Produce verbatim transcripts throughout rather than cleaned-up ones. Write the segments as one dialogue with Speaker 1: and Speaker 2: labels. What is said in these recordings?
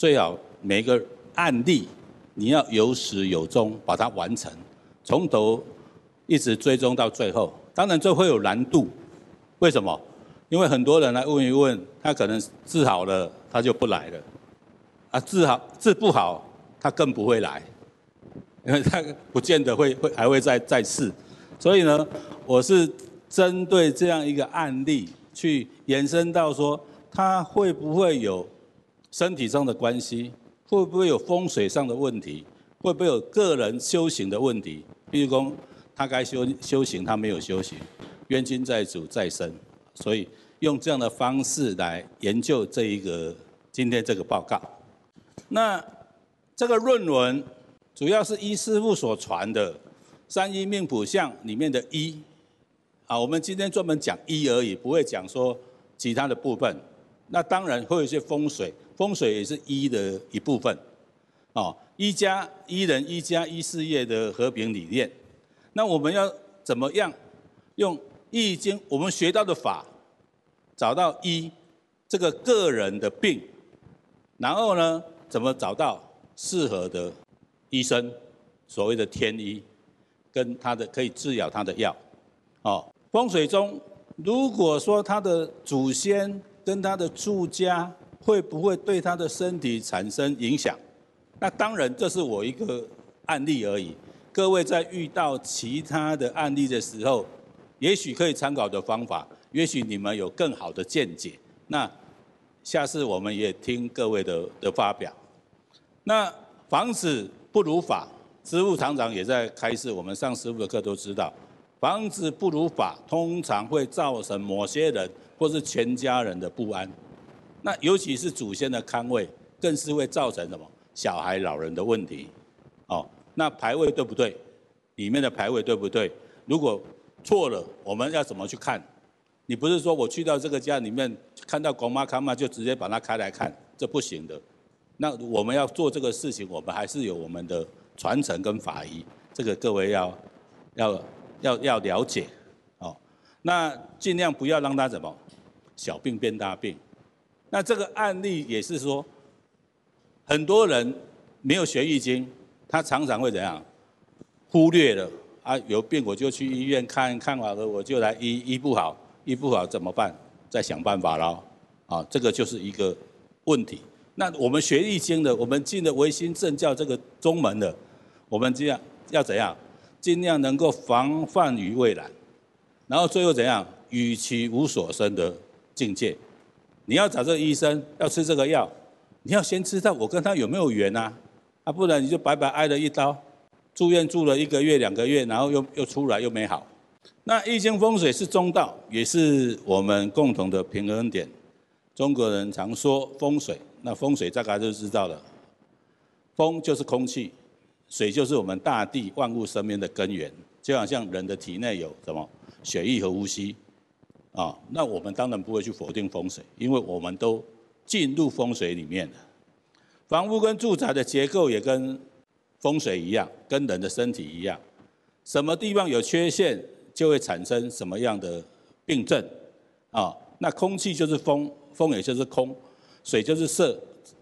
Speaker 1: 最好每个案例你要有始有终把它完成，从头一直追踪到最后。当然这会有难度，为什么？因为很多人来问一问，他可能治好了他就不来了，啊治好治不好他更不会来，因为他不见得会会还会再再试。所以呢，我是针对这样一个案例去延伸到说，他会不会有身体上的关系，会不会有风水上的问题，会不会有个人修行的问题？比如说，他该修修行，他没有修行，冤亲债主在身，所以用这样的方式来研究这一个今天这个报告。那这个论文主要是依师父所传的三一命谱相里面的一，啊，我们今天专门讲一而已，不会讲说其他的部分。那当然会有一些风水，风水也是一的一部分，哦，一家一人一家一事业的和平理念。那我们要怎么样用易经我们学到的法，找到一这个个人的病，然后呢，怎么找到适合的医生，所谓的天医，跟他的可以治疗他的药，哦，风水中如果说他的祖先跟他的住家会不会对他的身体产生影响？那当然，这是我一个案例而已。各位在遇到其他的案例的时候，也许可以参考的方法，也许你们有更好的见解。那下次我们也听各位的的发表。那房子不如法，师父常常也在开示，我们上师父的课都知道，房子不如法，通常会造成某些人或是全家人的不安。那尤其是祖先的康位，更是会造成什么小孩、老人的问题。哦，那牌位对不对？里面的牌位对不对？如果错了，我们要怎么去看？你不是说我去到这个家里面看到公妈康妈就直接把它开来看，这不行的。那我们要做这个事情，我们还是有我们的传承跟法仪，这个各位要要要要了解。哦，那尽量不要让它怎么小病变大病。那这个案例也是说，很多人没有学易经，他常常会怎样忽略了啊？有病我就去医院看，看完了我就来医，医不好，医不好怎么办？再想办法咯。啊，这个就是一个问题。那我们学易经的，我们进了唯心正教这个宗门的，我们这样要怎样？尽量能够防范于未然，然后最后怎样？与其无所生的境界。你要找这个医生，要吃这个药，你要先知道我跟他有没有缘啊，啊，不然你就白白挨了一刀，住院住了一个月两个月，然后又又出来又没好。那易经风水是中道，也是我们共同的平衡点。中国人常说风水，那风水大概就知道了，风就是空气，水就是我们大地万物生命的根源，就好像人的体内有什么血液和呼吸。啊，那我们当然不会去否定风水，因为我们都进入风水里面了。房屋跟住宅的结构也跟风水一样，跟人的身体一样，什么地方有缺陷，就会产生什么样的病症。啊，那空气就是风，风也就是空，水就是色。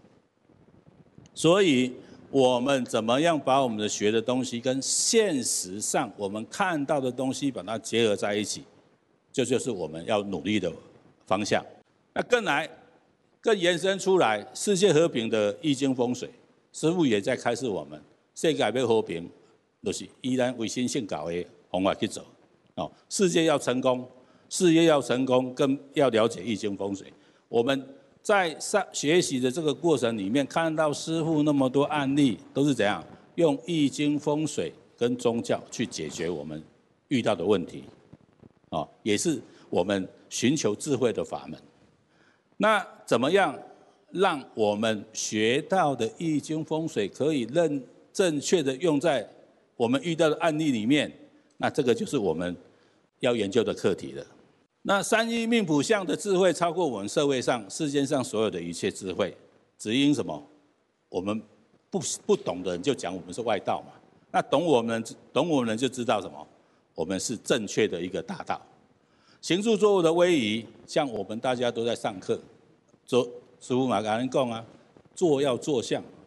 Speaker 1: 所以我们怎么样把我们的学的东西跟现实上我们看到的东西把它结合在一起？这就是我们要努力的方向。那更来更延伸出来，世界和平的易经风水，师父也在开示我们，世界要和平，就是依然唯心性搞的方法去走。哦，世界要成功，事业要成功，更要了解易经风水。我们在上学习的这个过程里面，看到师父那么多案例，都是怎样用易经风水跟宗教去解决我们遇到的问题。哦，也是我们寻求智慧的法门。那怎么样让我们学到的易经风水可以认正确的用在我们遇到的案例里面？那这个就是我们要研究的课题了。那三一命谱相的智慧超过我们社会上世间上所有的一切智慧，只因什么？我们不不懂的人就讲我们是外道嘛。那懂我们懂我们人就知道什么？我们是正确的一个大道。行住坐卧的威仪，像我们大家都在上课，做师父嘛跟人讲啊， 做要做像，